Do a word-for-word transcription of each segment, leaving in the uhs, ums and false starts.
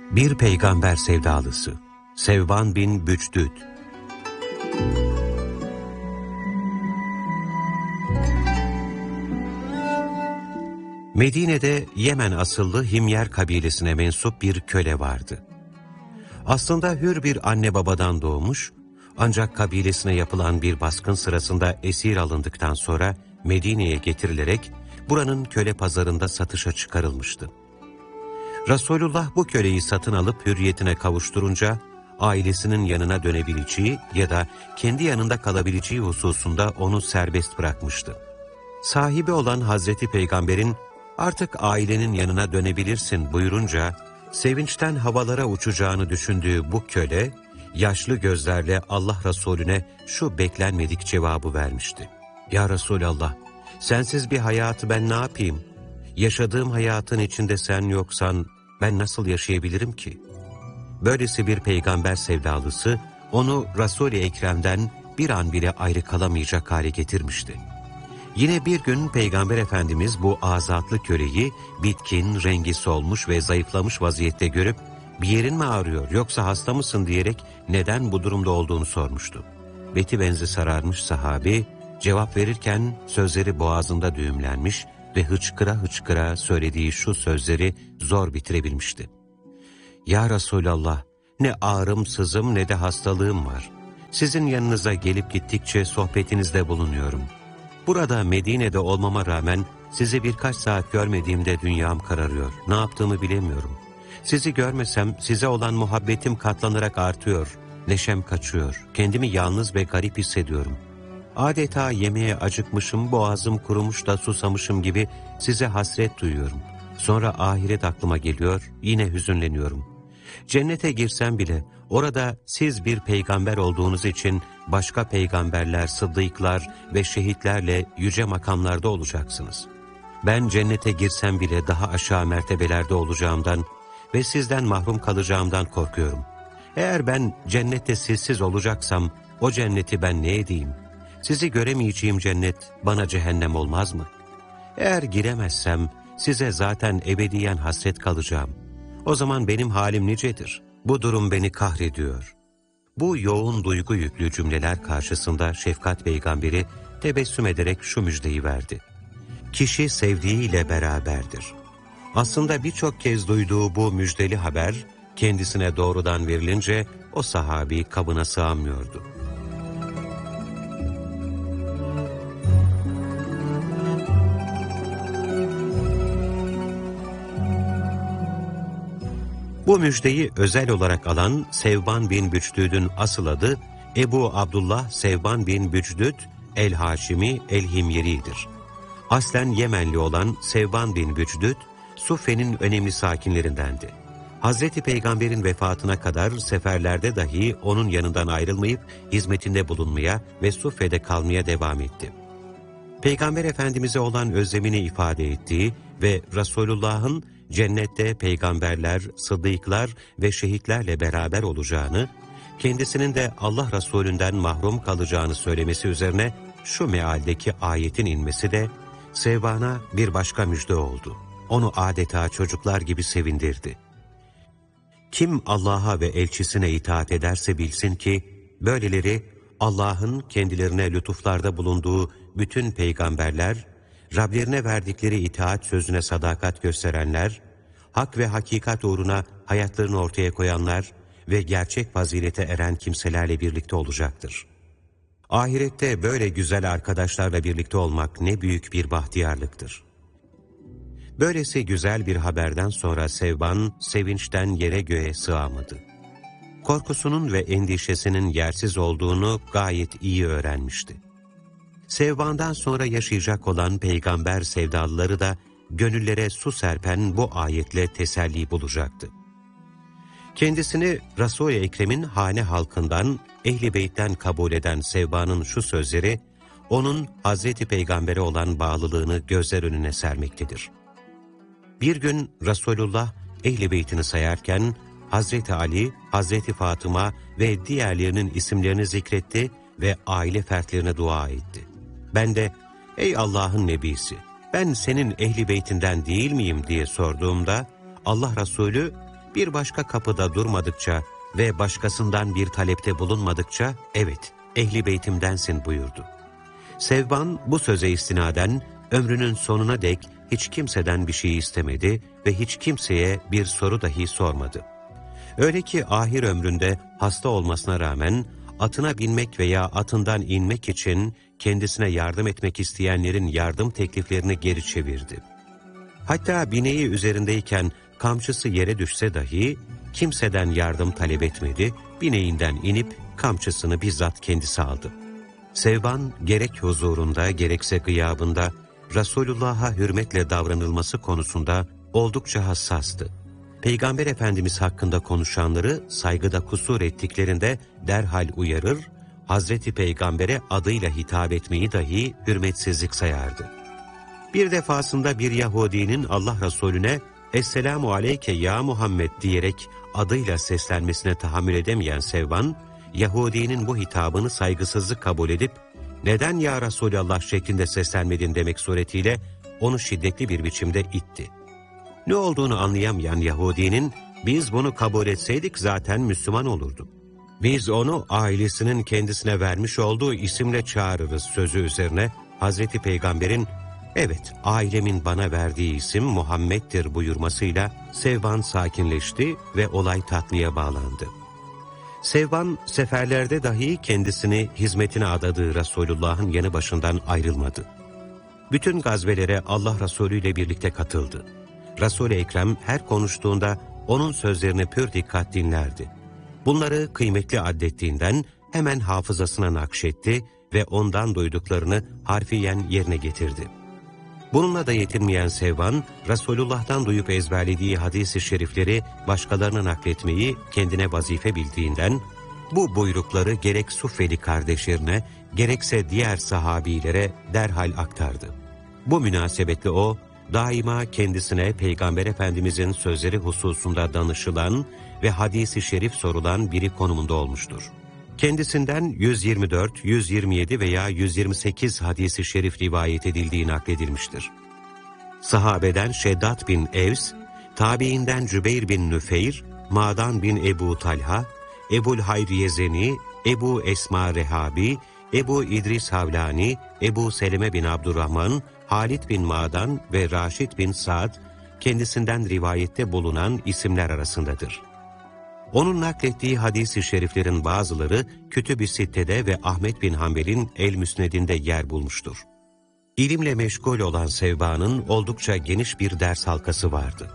Bir peygamber sevdalısı Sevban bin Bücdüd. Medine'de Yemen asıllı Himyer kabilesine mensup bir köle vardı. Aslında hür bir anne babadan doğmuş, ancak kabilesine yapılan bir baskın sırasında esir alındıktan sonra Medine'ye getirilerek buranın köle pazarında satışa çıkarılmıştı. Resulullah bu köleyi satın alıp hürriyetine kavuşturunca, ailesinin yanına dönebileceği ya da kendi yanında kalabileceği hususunda onu serbest bırakmıştı. Sahibi olan Hazreti Peygamber'in artık ailenin yanına dönebilirsin buyurunca, sevinçten havalara uçacağını düşündüğü bu köle, yaşlı gözlerle Allah Resulüne şu beklenmedik cevabı vermişti. Ya Resulallah, sensiz bir hayatı ben ne yapayım? Yaşadığım hayatın içinde sen yoksan ben nasıl yaşayabilirim ki? Böylesi bir peygamber sevdalısı onu Resul-i Ekrem'den bir an bile ayrı kalamayacak hale getirmişti. Yine bir gün Peygamber Efendimiz bu azatlı köleyi bitkin, rengi solmuş ve zayıflamış vaziyette görüp bir yerin mi ağrıyor yoksa hasta mısın diyerek neden bu durumda olduğunu sormuştu. Beti benzi sararmış sahabi cevap verirken sözleri boğazında düğümlenmiş ve hıçkıra hıçkıra söylediği şu sözleri zor bitirebilmişti. Ya Resulallah, ne ağrım sızım ne de hastalığım var. Sizin yanınıza gelip gittikçe sohbetinizde bulunuyorum. Burada Medine'de olmama rağmen sizi birkaç saat görmediğimde dünyam kararıyor. Ne yaptığımı bilemiyorum. Sizi görmesem size olan muhabbetim katlanarak artıyor. Neşem kaçıyor. Kendimi yalnız ve garip hissediyorum. Adeta yemeğe acıkmışım, boğazım kurumuş da susamışım gibi size hasret duyuyorum. Sonra ahiret aklıma geliyor, yine hüzünleniyorum. Cennete girsem bile orada siz bir peygamber olduğunuz için başka peygamberler, sıddıklar ve şehitlerle yüce makamlarda olacaksınız. Ben cennete girsem bile daha aşağı mertebelerde olacağımdan ve sizden mahrum kalacağımdan korkuyorum. Eğer ben cennette sizsiz olacaksam o cenneti ben ne edeyim? Sizi göremeyeceğim cennet bana cehennem olmaz mı? Eğer giremezsem size zaten ebediyen hasret kalacağım. O zaman benim halim nicedir. Bu durum beni kahrediyor. Bu yoğun duygu yüklü cümleler karşısında Şefkat Peygamberi tebessüm ederek şu müjdeyi verdi. Kişi sevdiğiyle beraberdir. Aslında birçok kez duyduğu bu müjdeli haber kendisine doğrudan verilince o sahabi kabına sığamıyordu. Bu müjdeyi özel olarak alan Sevban bin Bücdüd'ün asıl adı Ebu Abdullah Sevban bin Bücdüd el-Haşimi el-Himyeri'dir. Aslen Yemenli olan Sevban bin Bücdüd, Suffe'nin önemli sakinlerindendi. Hazreti Peygamber'in vefatına kadar seferlerde dahi onun yanından ayrılmayıp hizmetinde bulunmaya ve Suffe'de kalmaya devam etti. Peygamber Efendimiz'e olan özlemini ifade ettiği ve Resulullah'ın cennette peygamberler, sıddıklar ve şehitlerle beraber olacağını, kendisinin de Allah Resulünden mahrum kalacağını söylemesi üzerine şu mealdeki ayetin inmesi de Sevban'a bir başka müjde oldu. Onu adeta çocuklar gibi sevindirdi. Kim Allah'a ve elçisine itaat ederse bilsin ki, böyleleri Allah'ın kendilerine lütuflarda bulunduğu bütün peygamberler, Rablerine verdikleri itaat sözüne sadakat gösterenler, hak ve hakikat uğruna hayatlarını ortaya koyanlar ve gerçek fazilete eren kimselerle birlikte olacaktır. Ahirette böyle güzel arkadaşlarla birlikte olmak ne büyük bir bahtiyarlıktır. Böylesi güzel bir haberden sonra Sevban, sevinçten yere göğe sığamadı. Korkusunun ve endişesinin yersiz olduğunu gayet iyi öğrenmişti. Sevban'dan sonra yaşayacak olan peygamber sevdalıları da gönüllere su serpen bu ayetle teselli bulacaktı. Kendisini Resul-i Ekrem'in hane halkından, Ehl-i Beyt'ten kabul eden Sevban'ın şu sözleri, onun Hazreti Peygamber'e olan bağlılığını gözler önüne sermektedir. Bir gün Resulullah Ehl-i Beyt'ini sayarken, Hazreti Ali, Hazreti Fatıma ve diğerlerinin isimlerini zikretti ve aile fertlerine dua etti. Ben de, ey Allah'ın Nebisi, ben senin Ehl-i Beytinden değil miyim diye sorduğumda, Allah Resulü, bir başka kapıda durmadıkça ve başkasından bir talepte bulunmadıkça, evet, ehli beytimdensin buyurdu. Sevban bu söze istinaden ömrünün sonuna dek hiç kimseden bir şey istemedi ve hiç kimseye bir soru dahi sormadı. Öyle ki ahir ömründe hasta olmasına rağmen atına binmek veya atından inmek için kendisine yardım etmek isteyenlerin yardım tekliflerini geri çevirdi. Hatta bineği üzerindeyken kamçısı yere düşse dahi kimseden yardım talep etmedi, bineğinden inip kamçısını bizzat kendisi aldı. Sevban gerek huzurunda gerekse gıyabında Resulullah'a hürmetle davranılması konusunda oldukça hassastı. Peygamber Efendimiz hakkında konuşanları saygıda kusur ettiklerinde derhal uyarır, Hazreti Peygamber'e adıyla hitap etmeyi dahi hürmetsizlik sayardı. Bir defasında bir Yahudinin Allah Resulüne "Esselamu aleyke ya Muhammed" diyerek adıyla seslenmesine tahammül edemeyen Sevban, Yahudinin bu hitabını saygısızlık kabul edip "Neden ya Resulallah şeklinde seslenmedin?" demek suretiyle onu şiddetli bir biçimde itti. Ne olduğunu anlayamayan Yahudinin, "Biz bunu kabul etseydik zaten Müslüman olurdu. Biz onu ailesinin kendisine vermiş olduğu isimle çağırırız" sözü üzerine Hazreti Peygamber'in "Evet, ailemin bana verdiği isim Muhammed'dir" buyurmasıyla Sevban sakinleşti ve olay tatlıya bağlandı. Sevban, seferlerde dahi kendisini hizmetine adadığı Resulullah'ın yanı başından ayrılmadı. Bütün gazvelere Allah Resulü ile birlikte katıldı. Resul-i Ekrem her konuştuğunda onun sözlerini pür dikkat dinlerdi. Bunları kıymetli addettiğinden hemen hafızasına nakşetti ve ondan duyduklarını harfiyen yerine getirdi. Bununla da yetinmeyen Sevban, Resulullah'tan duyup ezberlediği hadis-i şerifleri başkalarına nakletmeyi kendine vazife bildiğinden, bu buyrukları gerek Suffeli kardeşlerine, gerekse diğer sahabilere derhal aktardı. Bu münasebetle o, daima kendisine Peygamber Efendimizin sözleri hususunda danışılan ve hadis-i şerif sorulan biri konumunda olmuştur. Kendisinden yüz yirmi dört, yüz yirmi yedi veya yüz yirmi sekiz hadis-i şerif rivayet edildiği nakledilmiştir. Sahabeden Şeddat bin Evs, tabiinden Cübeyr bin Nüfeyr, Ma'dan bin Ebu Talha, Ebul Hayr Yezeni, Ebu Esma Rehabi, Ebu İdris Havlani, Ebu Seleme bin Abdurrahman, Halid bin Ma'dan ve Raşid bin Sa'd kendisinden rivayette bulunan isimler arasındadır. Onun naklettiği hadis-i şeriflerin bazıları Kütüb-i Sitte'de ve Ahmet bin Hanbel'in El-Müsned'inde yer bulmuştur. İlimle meşgul olan Sevba'nın oldukça geniş bir ders halkası vardı.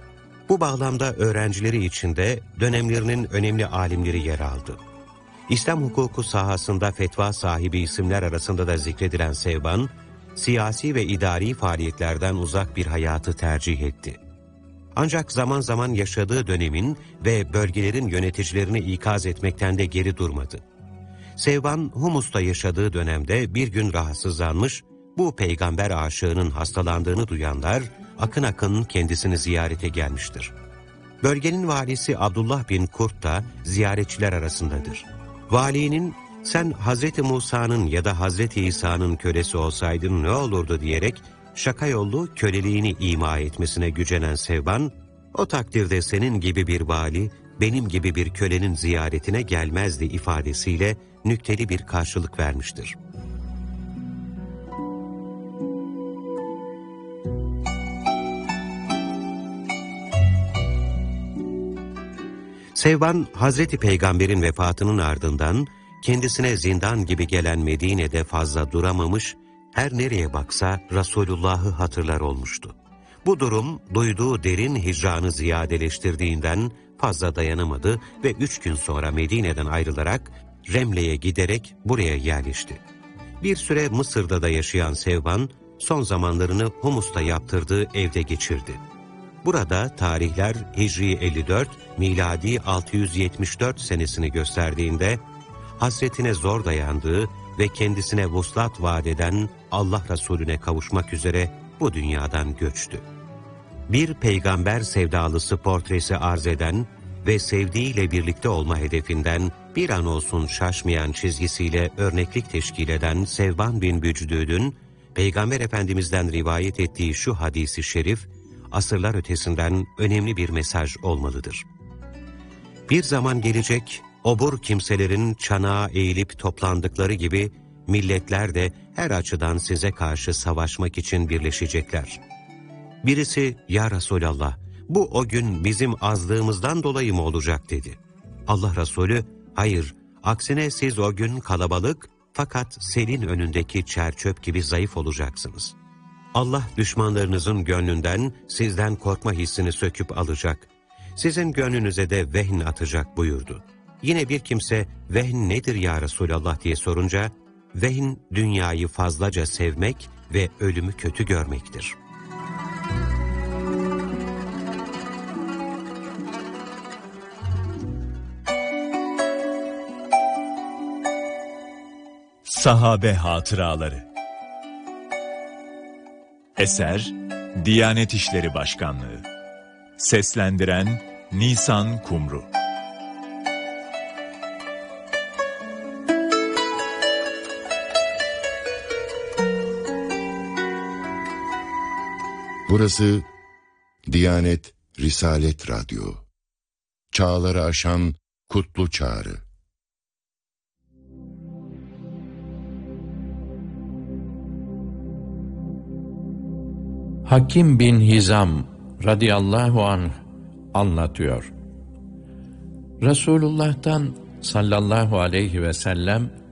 Bu bağlamda öğrencileri içinde dönemlerinin önemli alimleri yer aldı. İslam hukuku sahasında fetva sahibi isimler arasında da zikredilen Sevban, siyasi ve idari faaliyetlerden uzak bir hayatı tercih etti. Ancak zaman zaman yaşadığı dönemin ve bölgelerin yöneticilerini ikaz etmekten de geri durmadı. Sevban, Humus'ta yaşadığı dönemde bir gün rahatsızlanmış, bu peygamber aşığının hastalandığını duyanlar akın akın kendisini ziyarete gelmiştir. Bölgenin valisi Abdullah bin Kurt da ziyaretçiler arasındadır. Valinin, "Sen Hazreti Musa'nın ya da Hazreti İsa'nın kölesi olsaydın ne olurdu?" diyerek şaka yollu köleliğini ima etmesine gücenen Sevban, "O takdirde senin gibi bir vali, benim gibi bir kölenin ziyaretine gelmezdi" ifadesiyle nükteli bir karşılık vermiştir. Sevban, Hazreti Peygamber'in vefatının ardından kendisine zindan gibi gelen Medine'de fazla duramamış, her nereye baksa Resulullah'ı hatırlar olmuştu. Bu durum duyduğu derin hicranı ziyadeleştirdiğinden fazla dayanamadı ve üç gün sonra Medine'den ayrılarak Remle'ye giderek buraya yerleşti. Bir süre Mısır'da da yaşayan Sevban, son zamanlarını Humus'ta yaptırdığı evde geçirdi. Burada tarihler Hicri elli dört, miladi altı yüz yetmiş dört senesini gösterdiğinde, hasretine zor dayandığı ve kendisine vuslat vaat eden Allah Resulüne kavuşmak üzere bu dünyadan göçtü. Bir peygamber sevdalısı portresi arz eden ve sevdiğiyle birlikte olma hedefinden bir an olsun şaşmayan çizgisiyle örneklik teşkil eden Sevban bin Bücdüd'ün, Peygamber Efendimiz'den rivayet ettiği şu hadisi şerif, asırlar ötesinden önemli bir mesaj olmalıdır. Bir zaman gelecek, obur kimselerin çanağa eğilip toplandıkları gibi, milletler de her açıdan size karşı savaşmak için birleşecekler. Birisi, "Ya Resulallah, bu o gün bizim azlığımızdan dolayı mı olacak?" dedi. Allah Resulü, "Hayır, aksine siz o gün kalabalık fakat selin önündeki çerçöp gibi zayıf olacaksınız. Allah düşmanlarınızın gönlünden sizden korkma hissini söküp alacak. Sizin gönlünüze de vehn atacak" buyurdu. Yine bir kimse, "Vehn nedir ya Resulallah?" diye sorunca, "Vehn dünyayı fazlaca sevmek ve ölümü kötü görmektir." Sahabe Hatıraları. Eser Diyanet İşleri Başkanlığı. Seslendiren Nisan Kumru. Burası Diyanet Risalet Radyo. Çağları aşan kutlu çağrı. Hakim bin Hizam radıyallahu anh anlatıyor. Resulullah'tan sallallahu aleyhi ve sellem